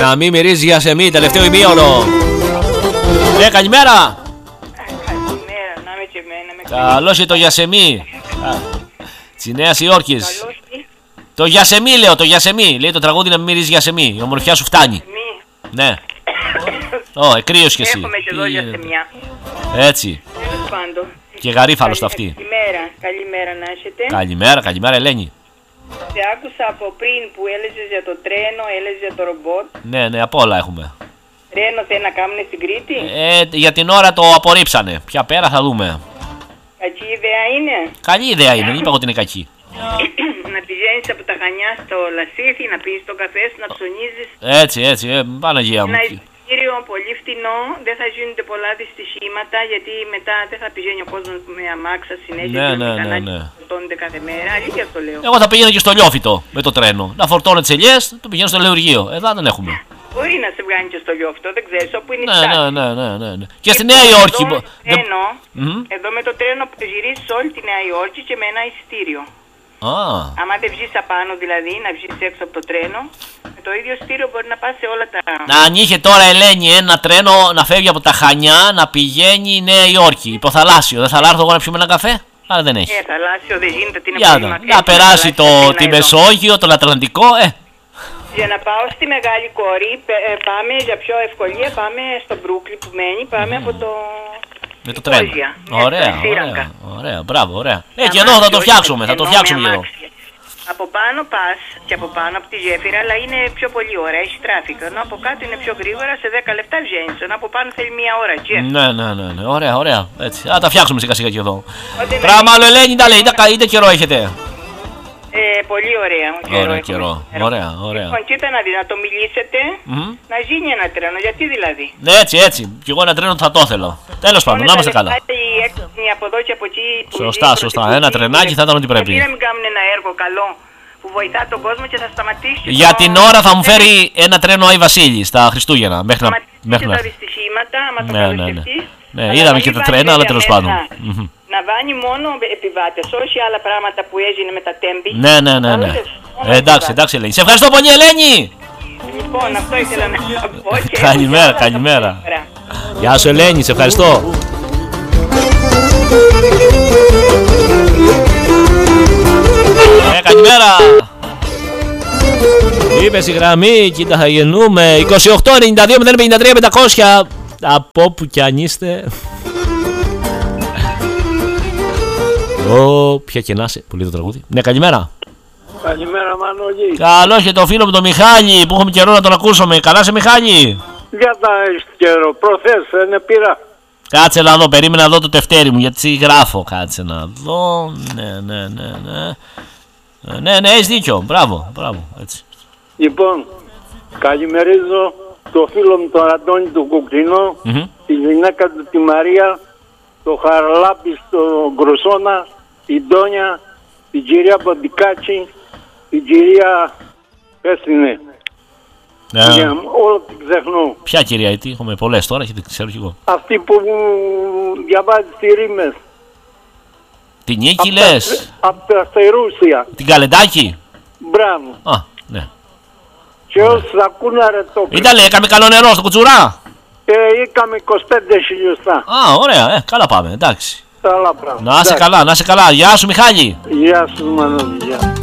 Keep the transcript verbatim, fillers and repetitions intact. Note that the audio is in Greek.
Να μην μυρίζει γιασεμί, τελευταίο ημίωνο. Ναι, καλημέρα. Καλημέρα, να είμαι και εμένα. Καλώς το γιασεμί της Νέας Υόρκης. Το γιασεμί λέω, το γιασεμί. Λέει το τραγούδι να μην μυρίζει γιασεμί. Η ομορφιά σου φτάνει. Ναι. Ω, εκρύος κι εσύ. Έχουμε και εδώ γιασεμιά. Έτσι. Τέλος πάντων. Και γαρίφαλο στο αυτή. Καλημέρα, καλημέρα να έχετε. Καλημέρα, καλημέρα Ελένη. Σε άκουσα από πριν που έλεγες για το τρένο, έλεγες για το ρομπότ. Ναι, ναι, απ' όλα έχουμε. Τρένο θέλει να κάνουν στην Κρήτη. Ε, για την ώρα το απορρίψανε. Πια πέρα θα δούμε. Κακή ιδέα είναι. Καλή ιδέα είναι, δεν είπα εγώ ότι είναι κακή. Να πηγαίνεις από τα Χανιά στο Λασίθι, να πεις το καφέ σου, να ψωνίζεις. Έτσι, έτσι, ε, Παναγία μου. Ένα εισιτήριο πολύ φτηνό, δεν θα γίνονται πολλά δυστυχήματα, γιατί μετά δεν θα πηγαίνει ο κόσμος με αμάξα συνέχεια. Ναι, και ναι, με ναι, ναι. φορτώνονται κάθε μέρα. Αλήθεια το λέω. Εγώ θα πήγαινα και στο Λιόφυτο με το τρένο. Να φορτώνω τις ελιές, το πηγαίνω στο Λεωργείο. Εδώ δεν έχουμε. Μπορεί να σε βγάλει και στο Λιόφυτο, δεν ξέρεις, όπου είναι η Ναι, στάση. ναι, ναι, ναι, ναι, ναι. Και στη Νέα Υόρκη. Εδώ, Δεν- τρένο, Μμμ. εδώ με το τρένο γυρίζεις όλη τη Νέα Υόρκη και με ένα εισιτήριο. Α, Άμα δεν βγεις απάνω δηλαδή, να βγεις έξω από το τρένο, με το ίδιο εισιτήριο μπορεί να πας σε όλα τα... να ανοίγει τώρα Ελένη ένα τρένο να φεύγει από τα Χανιά να πηγαίνει η Νέα Υόρκη. Υποθαλάσσιο. Δεν θα έρθω εγώ να πιούμε ένα καφέ. Άρα δεν έχει. Ε, θαλάσσιο δεν γίνεται, την Για να, να περάσει το, τη Μεσόγειο, τον Ατλαντικό. Ε, Για να πάω στη μεγάλη κόρη, πε- ε, πάμε για πιο ευκολία, πάμε στο Μπρούκλι που μένει, πάμε από το... με το τρένο. Κόζια, ναι, Ωραία, στο Σύραγγα. ωραία, ωραία, μπράβο, ωραία. Ε, Με και εδώ θα αμάξι, το όχι φτιάξουμε, θα το εννοώ φτιάξουμε με και εδώ. αμάξι. Από πάνω πας και από πάνω από τη γέφυρα, αλλά είναι πιο πολύ ώρα, έχει τράφικ. Ενώ από κάτω είναι πιο γρήγορα, σε δέκα λεπτά βγαίνεις. Ενώ από πάνω θέλει μία ώρα, έτσι. Ναι, ναι, ναι, ναι, ωραία, ωραία. Έτσι. Α, τα φτιάξουμε σιγά σιγά και εδώ. Ό,τι να Πράγμα γίνει. άλλο, Ελένη, τα λέει, είτε, είτε καιρό έχετε. Ε, πολύ ωραία. Ωραία, έχουμε. καιρό. Ωραία, ωραία. Λοιπόν, κοίτα να δει, να το μιλήσετε, Μμμ. να γίνει ένα τρένο. Γιατί δηλαδή. Ναι, έτσι, έτσι. Κι εγώ ένα τρένο θα το ήθελα. Τέλος πάντων, να είμαστε καλά. Οι έξυπνοι από εδώ και από εκεί. που Σωστά, ζει σωστά. προς την Ένα Κρήτη, τρενάκι θα ήταν ό,τι πρέπει. Γιατί να μην κάνουν ένα έργο καλό που βοηθά τον κόσμο και θα σταματήσει. Για το- την ώρα θα μου φέρει ένα τρένο Άι Βασίλη στα Χριστούγεννα. Μέχρι να. σταματήσει Μέχρι να... τα δυστυχήματα, άμα το Ναι, ναι, ναι. καλοσκεφτείς, Ναι, αλλά είδαμε να και μην τα βάζει τρένα, αλλά τέτοια τέλος μέσα. πάντων. Μμμ. Να βάνει μόνο επιβάτες, όχι άλλα πράγματα που έγινε με τα τέμπη. Ναι, ναι, ναι, ναι. Όλες, μόνο Ε, εντάξει, επιβάτες. εντάξει, Ελένη. Σε ευχαριστώ πολύ, Ελένη! Λοιπόν, αυτό ήθελα να πω. και Καλημέρα, έχω καλημέρα. σήμερα. Γεια σου, Ελένη, σε ευχαριστώ. Ε, καλημέρα! Είπε η γραμμή, κοίτα θα γεννούμε. είκοσι οκτώ ενενήντα δύο μηδέν πενήντα τρία πεντακόσια. Από όπου κι αν είστε. Ω, ποια και να είσαι. Πολύ το τραγούδι. Ναι, καλημέρα. Καλημέρα Μανώλη. Καλώς και το φίλο μου τον Μιχάλη που έχουμε καιρό να τον ακούσουμε. Καλά σε Μιχάλη. Για τα έχεις καιρό. Προχθές δεν πήρα. Κάτσε να δω, περίμενα να δω το τευτέρι μου γιατί γράφω. Κάτσε να δω. Ναι, ναι, ναι, ναι. Ε, Ναι, ναι, έχεις δίκιο. Μπράβο, μπράβο. Έτσι. Λοιπόν, καλημερίζω το φίλο μου τον Αντώνη του Κουκρινό, Μμμ. τη γυναίκα του τη Μαρία, το Χαραλάπη στο Γκροσόνα, την Ντόνια, την κυρία Ποντικάτσι, την κυρία Πέστινε. Ναι. Για όλο την ξεχνώ. Ποια κυρία γιατί, έχουμε πολλές τώρα και δεν ξέρω κι εγώ. Αυτή που διαβάζει τις ρήμες. Την Νίκη λες, Από τα Στερούσια. την Καλεντάκη. Μπράβο. Α, ναι. Και όσοι ακούνε ρε το Ήταν λέει, έκαμε καλό νερό στο κουτσουρά. Ε, είχαμε είκοσι πέντε χιλιοστά. Α, ωραία, ε, καλά πάμε, εντάξει. Καλά πράγματα. Να είσαι καλά, να είσαι καλά. Γεια σου Μιχάλη. Γεια σου Μανώλη, γεια.